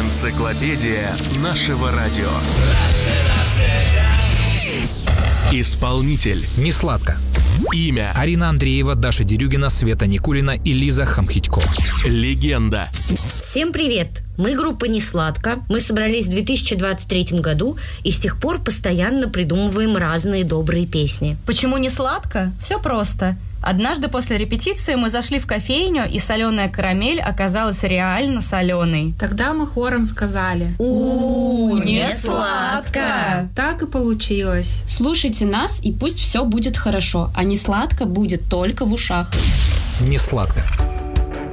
Энциклопедия нашего радио. Исполнитель. Несладко. Имя. Арина Андреева, Даша Дерюгина, Света Никулина и Лиза Хамхитько. Легенда. Всем привет! Мы группа «Несладко». Мы собрались в 2023 году и с тех пор постоянно придумываем разные добрые песни. Почему не сладко? Все просто. Однажды после репетиции мы зашли в кофейню, и соленая карамель оказалась реально соленой. Тогда мы хором сказали: не сладко! Так и получилось. Слушайте нас, и пусть все будет хорошо, а не сладко будет только в ушах. Несладко.